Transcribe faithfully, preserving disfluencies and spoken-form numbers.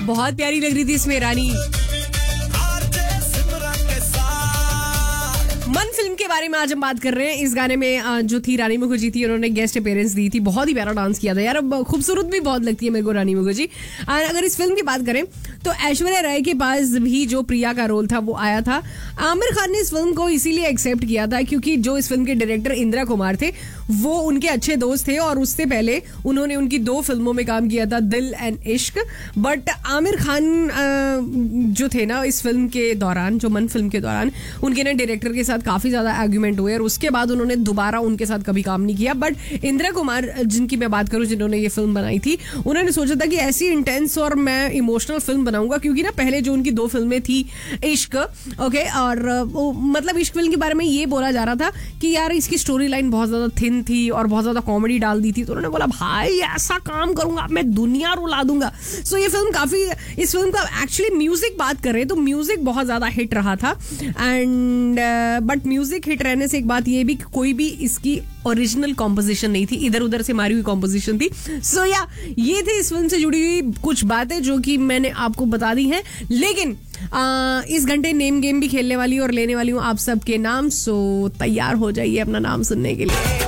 बहुत प्यारी लग रही थी इसमें रानी। मन फिल्म के बारे में आज हम बात कर रहे हैं। इस गाने में जो थी रानी मुखर्जी थी, उन्होंने गेस्ट अपीयरेंस दी थी, बहुत ही प्यारा डांस किया था यार। अब खूबसूरत भी बहुत लगती है मेरे को रानी मुखर्जी। और अगर इस फिल्म की बात करें तो ऐश्वर्या राय के पास भी जो प्रिया का रोल था वो आया था। आमिर खान ने इस फिल्म को इसीलिए एक्सेप्ट किया था क्योंकि जो इस फिल्म के डायरेक्टर इंदिरा कुमार थे वो उनके अच्छे दोस्त थे और उससे पहले उन्होंने उनकी दो फिल्मों में काम किया था, दिल एंड इश्क। बट आमिर खान जो थे ना इस फिल्म के दौरान, जो मन फिल्म के दौरान, उनके ना डायरेक्टर के साथ काफी ज्यादा आर्ग्यूमेंट हुए और उसके बाद उन्होंने दोबारा उनके साथ कभी काम नहीं किया। बट इंदिरा कुमार जिनकी मैं बात करूं, जिन्होंने ये फिल्म बनाई थी, उन्होंने सोचा था कि ऐसी इंटेंस और मैं इमोशनल फिल्म बनाऊंगा क्योंकि ना पहले जो उनकी दो फिल्में थी इश्क, ओके, और वो, मतलब इश्क फिल्म के बारे में ये बोला जा रहा था कि यार इसकी स्टोरी लाइन बहुत ज्यादा थिन थी और बहुत ज्यादा कॉमेडी डाल दी थी। तो उन्होंने बोला भाई ऐसा काम करूंगा मैं दुनिया रुला दूंगा। सो so, ये फिल्म काफी, इस फिल्म का एक्चुअली म्यूजिक बात कर रहे हैं तो म्यूजिक बहुत ज्यादा हिट रहा था। एंड बट म्यूजिक हिट रहने से एक बात ये भी कि कोई भी इसकी ओरिजिनल कॉम्पोजिशन नहीं थी, इधर उधर से मारी हुई कॉम्पोजिशन थी। सो so, या ये थी इस फिल्म से जुड़ी हुई कुछ बातें जो कि मैंने आपको बता दी हैं। लेकिन आ, इस घंटे नेम गेम भी खेलने वाली हूँ और लेने वाली हूँ आप सबके नाम। सो so, तैयार हो जाइए अपना नाम सुनने के लिए।